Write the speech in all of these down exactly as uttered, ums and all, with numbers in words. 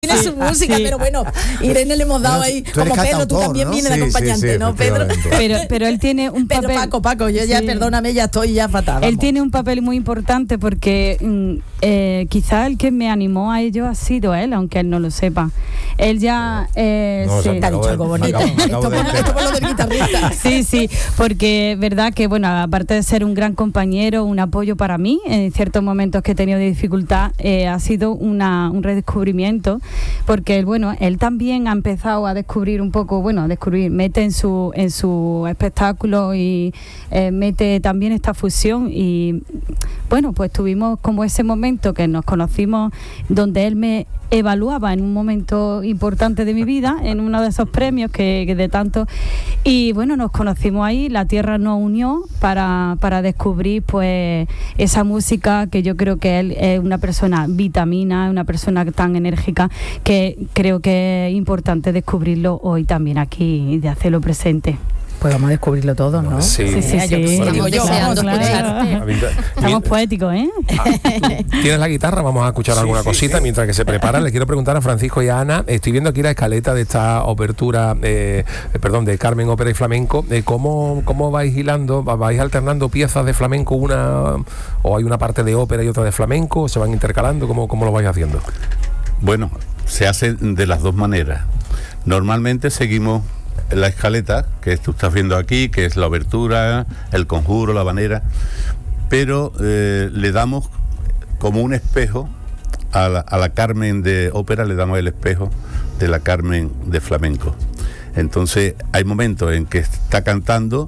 Tiene su música, sí. Pero bueno, Irene le hemos dado bueno, ahí, como Pedro, tú también ¿no? vienes sí, de acompañante, sí, sí, ¿no, Pedro? Pero, pero él tiene un papel... Pedro, Paco, Paco, yo ya, sí. perdóname, ya estoy ya fatal. Vamos. Él tiene un papel muy importante porque eh, quizá el que me animó a ello ha sido él, aunque él no lo sepa. Él ya... Eh, no, sí. Te ha dicho algo bonito. Esto por lo del guitarrista. Sí, sí, porque verdad que, bueno, aparte de ser un gran compañero, un apoyo para mí, en ciertos momentos que he tenido de dificultad, eh, ha sido una, un redescubrimiento, porque él, bueno, él también ha empezado a descubrir un poco, bueno, a descubrir, mete en su en su espectáculo y eh, mete también esta fusión y, bueno, pues tuvimos como ese momento que nos conocimos donde él me evaluaba en un momento importante de mi vida, en uno de esos premios que, que de tanto, y bueno, nos conocimos ahí, la tierra nos unió para, para descubrir pues esa música que yo creo que él es una persona vitamina, una persona tan enérgica que creo que es importante descubrirlo hoy también aquí y de hacerlo presente. Pues vamos a descubrirlo todo, ¿no? Sí, sí, sí. sí. Estamos deseando escucharte. Estamos poéticos, ¿eh? ¿Tienes la guitarra? Vamos a escuchar sí, alguna sí, cosita sí. Mientras que se prepara. Les quiero preguntar a Francisco y a Ana. Estoy viendo aquí la escaleta de esta obertura, eh, perdón, de Carmen, ópera y flamenco. Eh, ¿cómo, ¿Cómo vais hilando? ¿Vais alternando piezas de flamenco una o hay una parte de ópera y otra de flamenco? ¿O se van intercalando? ¿Cómo, cómo lo vais haciendo? Bueno, se hace de las dos maneras. Normalmente seguimos la escaleta que tú estás viendo aquí, que es la obertura, el conjuro, la habanera, pero eh, le damos como un espejo a la, a la Carmen de ópera, le damos el espejo de la Carmen de flamenco. Entonces hay momentos en que está cantando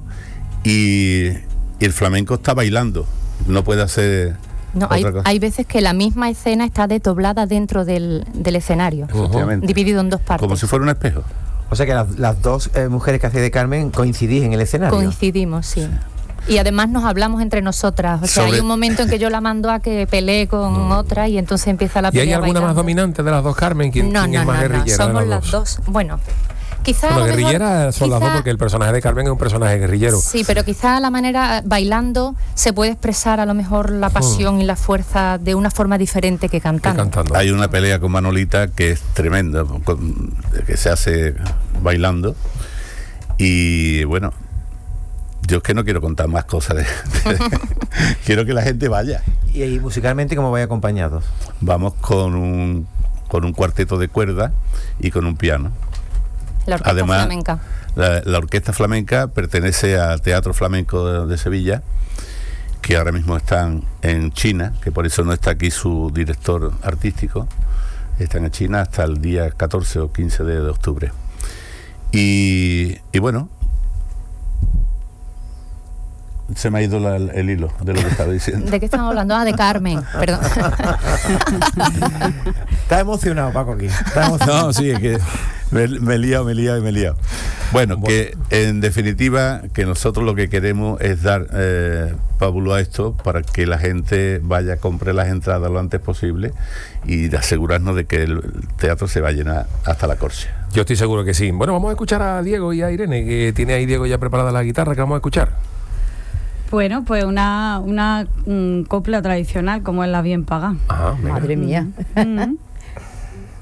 y, y el flamenco está bailando, no puede hacer... No, hay, hay veces que la misma escena está desdoblada dentro del, del escenario, dividido en dos partes. Como si fuera un espejo. O sea que las, las dos eh, mujeres que hacéis de Carmen coincidís en el escenario. Coincidimos, sí. Y además nos hablamos entre nosotras. O sea, Sobre... hay un momento en que yo la mando a que pelee con no. otra y entonces empieza la pelea. ¿Y hay alguna bailando. más dominante de las dos Carmen? ¿Quién, no, quién no, es más no, guerrillera? No, somos de las, las dos? dos. Bueno, quizá bueno, a lo guerrilleras mejor, son quizá, las dos porque el personaje de Carmen es un personaje guerrillero. Sí, pero quizá la manera bailando se puede expresar a lo mejor la pasión hmm. y la fuerza de una forma diferente que cantando. que cantando. Hay una pelea con Manolita que es tremenda, que se hace bailando y bueno, yo es que no quiero contar más cosas de, de, quiero que la gente vaya. ¿Y ahí musicalmente cómo vais acompañados? Vamos con un con un cuarteto de cuerda y con un piano. La orquesta Además, flamenca. La, la orquesta flamenca pertenece al Teatro Flamenco de, de Sevilla, que ahora mismo están en China, que por eso no está aquí su director artístico. Están en China hasta el día catorce o quince de, de octubre. Y, y bueno, se me ha ido la, el hilo de lo que estaba diciendo. ¿De qué estamos hablando? Ah, de Carmen, perdón. Está emocionado Paco aquí. Está emocionado. No, sí, es que me, me he liado, me he liado y me he liado. Bueno, bueno, que en definitiva, que nosotros lo que queremos es dar eh, pábulo a esto para que la gente vaya a comprar las entradas lo antes posible y asegurarnos de que el teatro se va a llenar hasta la corcha. Yo estoy seguro que sí. Bueno, vamos a escuchar a Diego y a Irene, que tiene ahí Diego ya preparada la guitarra, que vamos a escuchar. Bueno, pues una, una um, copla tradicional como es la bien pagada. Ah, madre mía. Mm-hmm.